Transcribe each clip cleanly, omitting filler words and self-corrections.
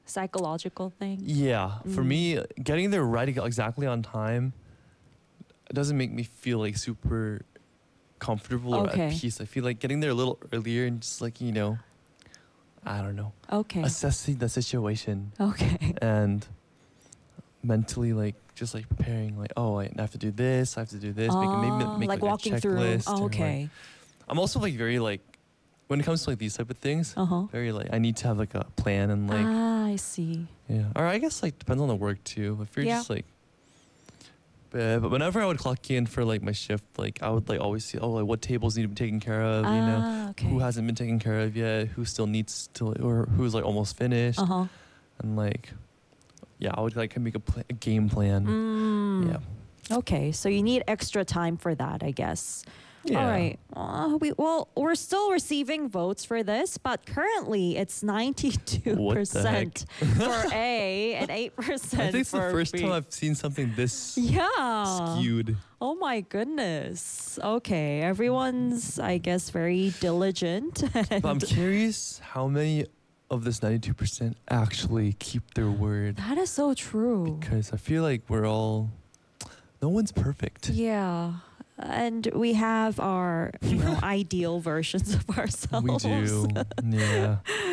psychological thing. Yeah, for me, getting there right exactly on time doesn't make me feel like super comfortable or Okay. at peace. I feel like getting there a little earlier and just like, you know, I don't know, Okay. assessing the situation Okay. and mentally like just like preparing like, oh, I have to do this, I have to do this, make like a walking through. checklist Oh, or, like- okay. I'm also like very like when it comes to like these type of things, Uh-huh. very like I need to have like a plan and like I see. yeah. Or I guess like depends on the work too. If you're Yeah. just like but whenever I would clock in for like my shift, like I would like always see like what tables need to be taken care of, you know, Okay. who hasn't been taken care of yet, who still needs to or who's like almost finished, Uh-huh. and like yeah, I would like make a game plan. Yeah. Okay, so you need extra time for that, I guess. Yeah. All right. We're still receiving votes for this, but currently it's 92% for A and 8% I think it's the for first B. time I've seen something this Yeah. skewed. Oh my goodness. Okay, everyone's, I guess, very diligent. But I'm curious how many of this 92% actually keep their word. That is so true. Because I feel like no one's perfect. Yeah. And we have our, ideal versions of ourselves. We do. Yeah.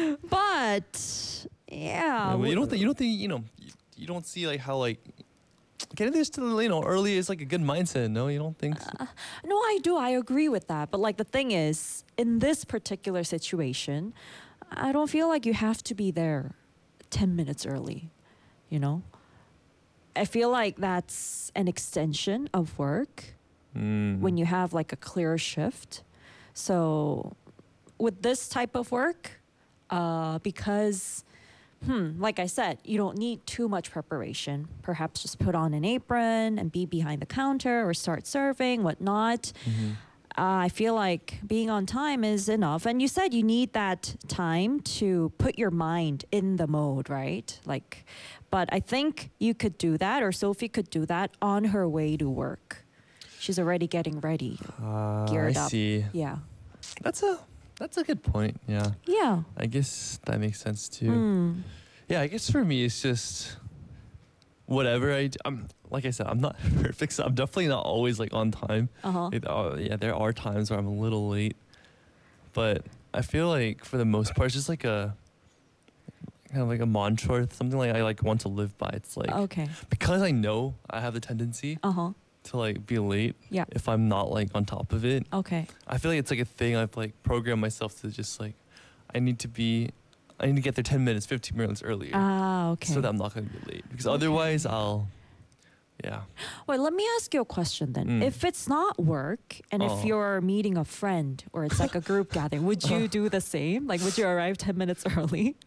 But yeah, But you don't think you don't see like how like getting there still early is like a good mindset. No, you don't think so? no, I do. I agree with that. But like the thing is, in this particular situation, I don't feel like you have to be there 10 minutes early. You know, I feel like that's an extension of work when you have like a clear shift. So with this type of work, because like I said, you don't need too much preparation. Perhaps just put on an apron and be behind the counter or start serving, whatnot. I feel like being on time is enough. And you said you need that time to put your mind in the mode, right? Like, but I think you could do that, or Sophie could do that on her way to work. She's already getting ready, geared I up. see. Yeah. That's a good point. Yeah. Yeah. I guess that makes sense too. Yeah, I guess for me it's just whatever I'm like I said, I'm not perfect, so I'm definitely not always like on time. Yeah, there are times where I'm a little late, but I feel like for the most part, it's just like a kind of like a mantra, or something like I like want to live by. It's like Okay. because I know I have the tendency to like be late. Yeah. If I'm not like on top of it, Okay. I feel like it's like a thing I've like programmed myself to just like I need to get there 10 minutes, 15 minutes earlier. Okay. So that I'm not going to be late. Because otherwise yeah. Wait, let me ask you a question then. If it's not work and if you're meeting a friend or it's like a group gathering, would you do the same? Like, would you arrive 10 minutes early?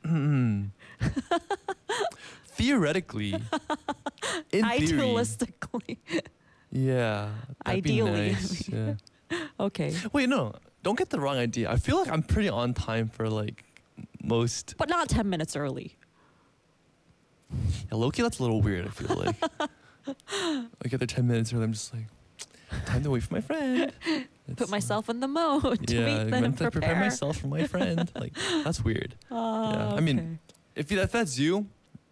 Theoretically. In theory. Idealistically. Yeah. That'd be Ideally. nice, yeah. Okay. Wait, no. Don't get the wrong idea. I feel like I'm pretty on time for like most. But not 10 minutes early. Yeah, low-key, that's a little weird, I feel like. I get there 10 minutes early, I'm just like, time to wait for my friend. Put myself in the mode to meet them and to prepare myself for my friend. Like, that's weird. Yeah. I mean, if that's you,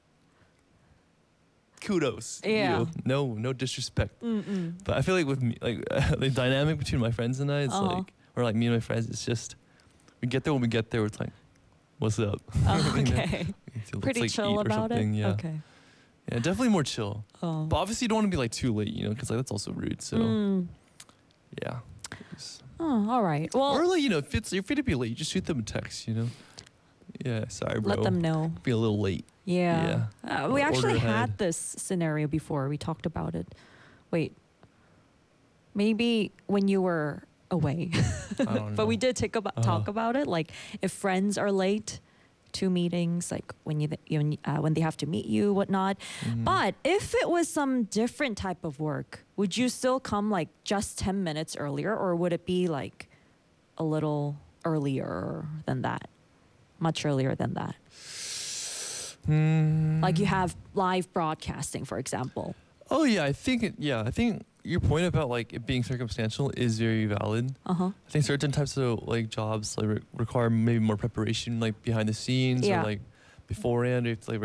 kudos. Yeah. You. No disrespect. But I feel like with me, like the dynamic between my friends and I, it's like, or like me and my friends, it's just, we get there when we get there, it's like, what's up? Okay. Pretty like chill about it? Yeah. Okay. Yeah, definitely more chill. Oh. But obviously you don't want to be like too late, because like that's also rude. So yeah. Oh, all right. Well, Or like, if you're free to be late, you just shoot them a text, Yeah, sorry, bro. let them know. Be a little late. Yeah. We Or actually order had ahead. this scenario before. We talked about it. Wait. Maybe when you were away. I don't know. But we did talk about it. Like if friends are late to meetings, like when when they have to meet you, whatnot. But if it was some different type of work, would you still come like just 10 minutes earlier, or would it be like a little earlier than that? Much earlier than that? Like you have live broadcasting, for example. Oh yeah, I think your point about like it being circumstantial is very valid. I think certain types of like jobs like require maybe more preparation, like behind the scenes or like beforehand. You have to like